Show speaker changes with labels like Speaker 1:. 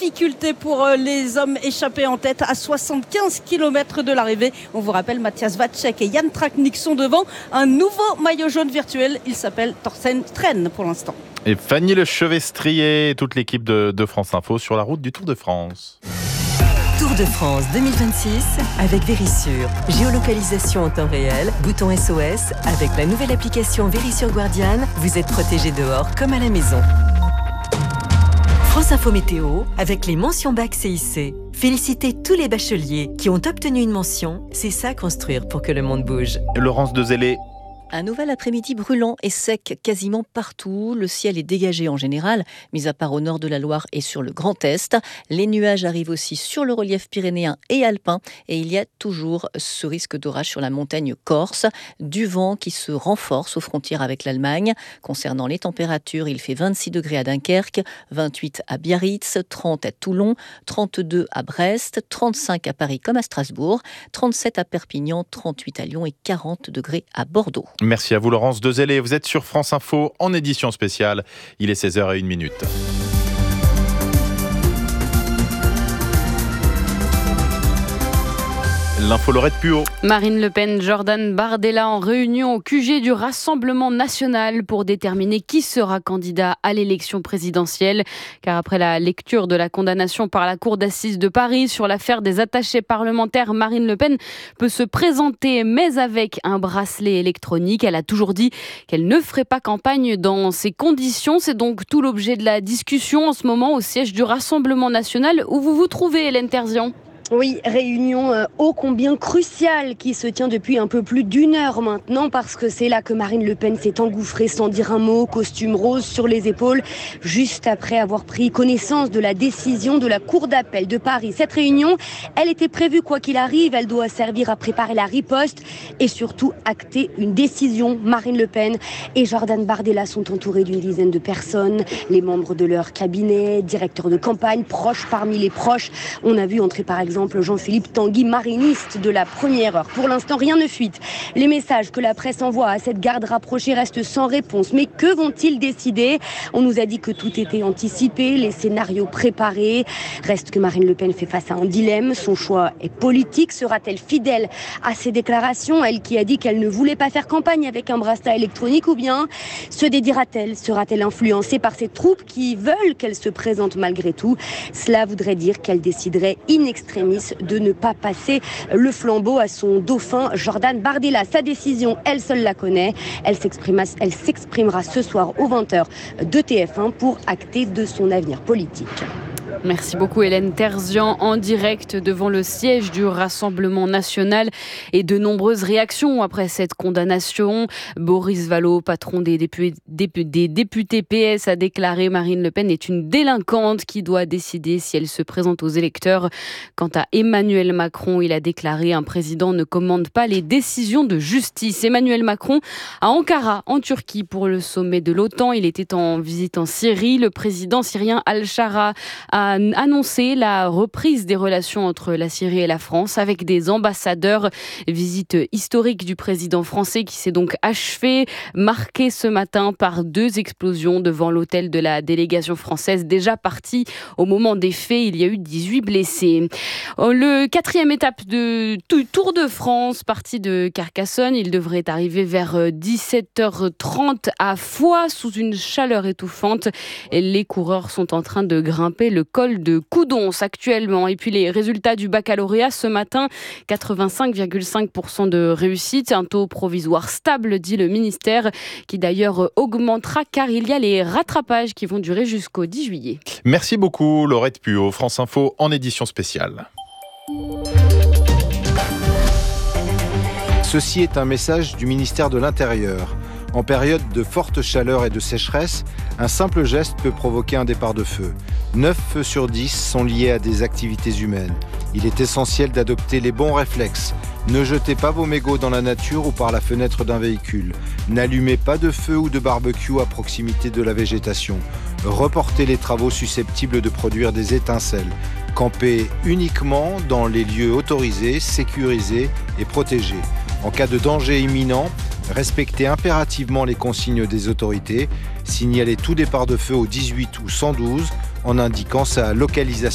Speaker 1: difficulté pour les hommes échappés en tête à 75 km de l'arrivée. On vous rappelle, Matthias Vacek et Jan Tratnik sont devant. Un nouveau maillot jaune virtuel, il s'appelle Thorsten Tren pour l'instant.
Speaker 2: Et Fanny Lechevestrier et toute l'équipe de France Info sur la route du Tour de France.
Speaker 3: Tour de France 2026 avec Verisure. Géolocalisation en temps réel, bouton SOS. Avec la nouvelle application Verisure Guardian, vous êtes protégé dehors comme à la maison. France Info Météo avec les mentions bac CIC. Félicitez tous les bacheliers qui ont obtenu une mention. C'est ça construire pour que le monde bouge.
Speaker 2: Laurence Dezellé.
Speaker 4: Un nouvel après-midi brûlant et sec quasiment partout. Le ciel est dégagé en général, mis à part au nord de la Loire et sur le Grand Est. Les nuages arrivent aussi sur le relief pyrénéen et alpin. Et il y a toujours ce risque d'orage sur la montagne corse. Du vent qui se renforce aux frontières avec l'Allemagne. Concernant les températures, il fait 26 degrés à Dunkerque, 28 à Biarritz, 30 à Toulon, 32 à Brest, 35 à Paris comme à Strasbourg, 37 à Perpignan, 38 à Lyon et 40 degrés à Bordeaux.
Speaker 2: Merci à vous Laurence Dezellé. Vous êtes sur France Info en édition spéciale. Il est 16h01. L'info Laurette Puot.
Speaker 5: Marine Le Pen, Jordan Bardella en réunion au QG du Rassemblement national pour déterminer qui sera candidat à l'élection présidentielle. Car après la lecture de la condamnation par la Cour d'assises de Paris sur l'affaire des attachés parlementaires, Marine Le Pen peut se présenter, mais avec un bracelet électronique. Elle a toujours dit qu'elle ne ferait pas campagne dans ces conditions. C'est donc tout l'objet de la discussion en ce moment au siège du Rassemblement national où vous vous trouvez, Hélène Terzian.
Speaker 6: Oui, réunion ô combien cruciale qui se tient depuis un peu plus d'une heure maintenant parce que c'est là que Marine Le Pen s'est engouffrée sans dire un mot, costume rose sur les épaules, juste après avoir pris connaissance de la décision de la Cour d'appel de Paris. Cette réunion, elle était prévue quoi qu'il arrive, elle doit servir à préparer la riposte et surtout acter une décision. Marine Le Pen et Jordan Bardella sont entourés d'une dizaine de personnes, les membres de leur cabinet, directeurs de campagne, proches parmi les proches. On a vu entrer par exemple Jean-Philippe Tanguy, mariniste de la première heure. Pour l'instant, rien ne fuite. Les messages que la presse envoie à cette garde rapprochée restent sans réponse. Mais que vont-ils décider ? On nous a dit que tout était anticipé, les scénarios préparés. Reste que Marine Le Pen fait face à un dilemme. Son choix est politique. Sera-t-elle fidèle à ses déclarations ? Elle qui a dit qu'elle ne voulait pas faire campagne avec un bracelet électronique, ou bien se dédira-t-elle ? Sera-t-elle influencée par ses troupes qui veulent qu'elle se présente malgré tout ? Cela voudrait dire qu'elle déciderait in extremis de ne pas passer le flambeau à son dauphin Jordan Bardella. Sa décision, elle seule la connaît. Elle s'exprimera ce soir aux 20h de TF1 pour acter de son avenir politique.
Speaker 5: Merci beaucoup Hélène Terzian en direct devant le siège du Rassemblement national et de nombreuses réactions après cette condamnation. Boris Vallaud, patron des députés PS, a déclaré Marine Le Pen est une délinquante qui doit décider si elle se présente aux électeurs. Quant à Emmanuel Macron, il a déclaré un président ne commande pas les décisions de justice. Emmanuel Macron à Ankara, en Turquie, pour le sommet de l'OTAN. Il était en visite en Syrie. Le président syrien Al-Shara a annoncé la reprise des relations entre la Syrie et la France avec des ambassadeurs. Visite historique du président français qui s'est donc achevée, marquée ce matin par 2 explosions devant l'hôtel de la délégation française déjà partie au moment des faits. Il y a eu 18 blessés. Le 4e étape de Tour de France, parti de Carcassonne. Il devrait arriver vers 17h30 à Foix sous une chaleur étouffante. Les coureurs sont en train de grimper le col de Coudons actuellement. Et puis les résultats du baccalauréat ce matin, 85,5% de réussite, un taux provisoire stable, dit le ministère, qui d'ailleurs augmentera car il y a les rattrapages qui vont durer jusqu'au 10 juillet.
Speaker 2: Merci beaucoup Laurette Puot, France Info en édition spéciale.
Speaker 7: Ceci est un message du ministère de l'Intérieur. En période de forte chaleur et de sécheresse, un simple geste peut provoquer un départ de feu. 9 feux sur 10 sont liés à des activités humaines. Il est essentiel d'adopter les bons réflexes. Ne jetez pas vos mégots dans la nature ou par la fenêtre d'un véhicule. N'allumez pas de feu ou de barbecue à proximité de la végétation. Reportez les travaux susceptibles de produire des étincelles. Campez uniquement dans les lieux autorisés, sécurisés et protégés. En cas de danger imminent, respectez impérativement les consignes des autorités. Signalez tout départ de feu au 18 ou 112 en indiquant sa localisation.